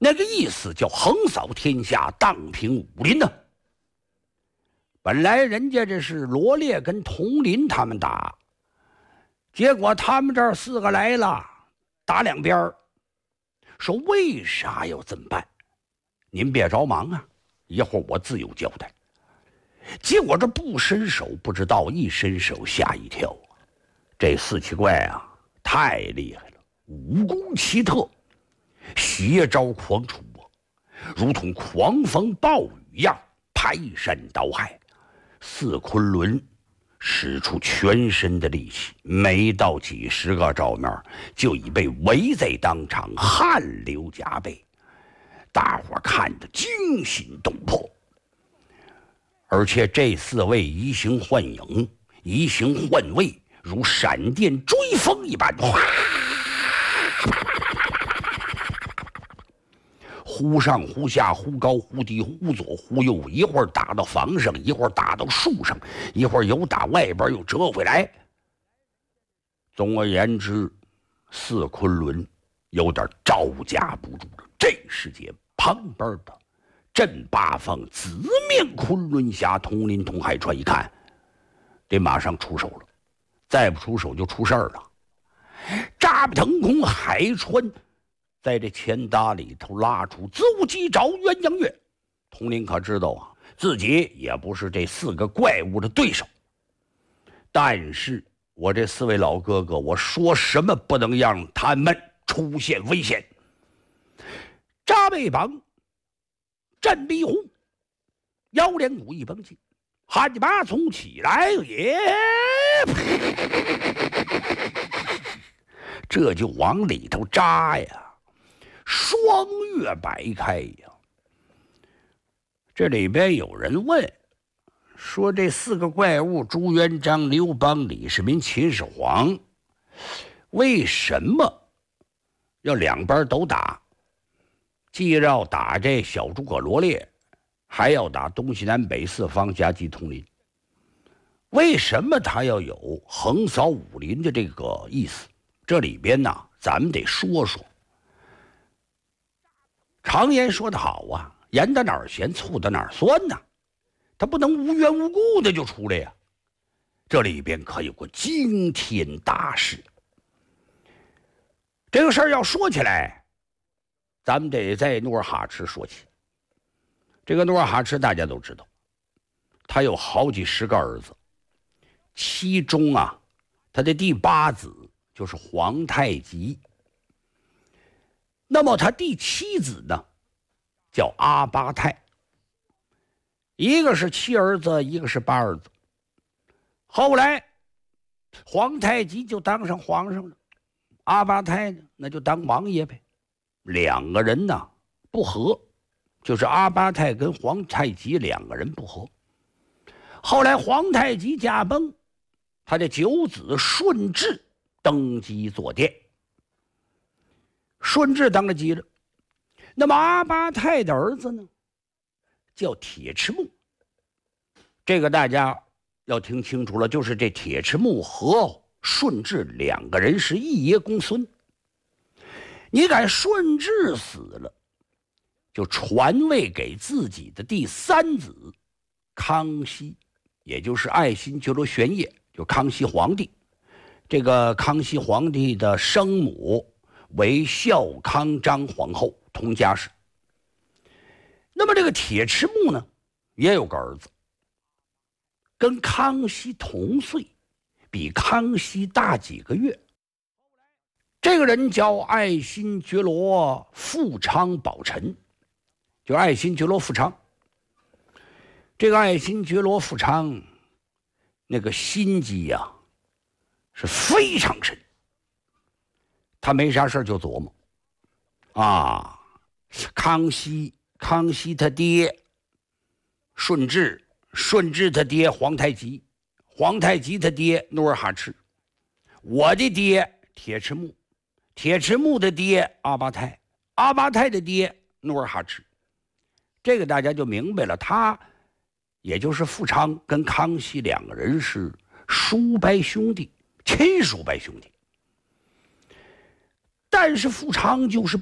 那个意思叫横扫天下，荡平武林呢。本来人家这是罗烈跟佟林他们打，结果他们这儿4个来了，打两边，说为啥要这么办？您别着忙啊，一会儿我自有交代。结果这不伸手不知道，一伸手吓一跳。这四奇怪啊，太厉害了，武功奇特，邪招狂出啊，如同狂风暴雨一样排山倒海。四昆仑使出全身的力气，没到几10个照面，就已被围在当场，汗流浃背。大伙看得惊心动魄。而且这4位移形换影，移形换位，如闪电追风一般，忽上忽下，忽高忽低，忽左忽右，一会儿打到房上，一会儿打到树上，一会儿又打外边又折回来。总而言之，四昆仑有点招架不住了。这时间旁边的镇八方紫面昆仑侠佟林佟海川一看，得马上出手了，再不出手就出事儿了。扎不腾空，海川在这钱搭里头拉出走鸡找鸳鸯月。佟林可知道啊，自己也不是这4个怪物的对手，但是我这4位老哥哥，我说什么不能让他们出现危险。扎背绑，震鼻虎，腰连骨一绷紧，汉马从起来也，这就往里头扎呀，双月摆开呀。这里边有人问说，这4个怪物朱元璋、刘邦、李世民、秦始皇，为什么要两边都打？既要打这小诸葛罗烈，还要打东西南北4方夹击佟林，为什么他要有横扫武林的这个意思？这里边呢，咱们得说说。常言说得好啊，盐到哪儿咸，醋到哪儿酸呐，他不能无缘无故的就出来呀。这里边可有个惊天大事。这个事儿要说起来，咱们得在努尔哈赤说起。这个努尔哈赤大家都知道，他有好几10个儿子，其中啊，他的第8子就是皇太极。那么他第7子呢，叫阿巴泰，一个是7儿子，一个是8儿子。后来皇太极就当上皇上了，阿巴泰呢，那就当王爷呗。2个人呢不和，就是阿巴泰跟皇太极2个人不和。后来皇太极驾崩，他的9子顺治登基坐殿。顺治当了基了，那么阿巴泰的儿子呢，叫铁齿木。这个大家要听清楚了，就是这铁齿木和顺治2个人是一爷公孙。你看顺治死了，就传位给自己的第3子康熙，也就是爱新觉罗玄烨，就康熙皇帝。这个康熙皇帝的生母为孝康张皇后，同家氏。那么这个铁齿木呢，也有个儿子，跟康熙同岁，比康熙大几个月。这个人叫爱新觉罗富昌宝臣，就爱新觉罗富昌。这个爱新觉罗富昌那个心机呀，是非常深。他没啥事就琢磨啊，康熙他爹顺治，顺治他爹皇太极，皇太极他爹努尔哈赤，我的爹铁齿木，铁齿木的爹阿巴泰，阿巴泰的爹努尔哈赤。这个大家就明白了，他也就是富昌跟康熙2个人是叔伯兄弟，亲叔伯兄弟。但是富昌就是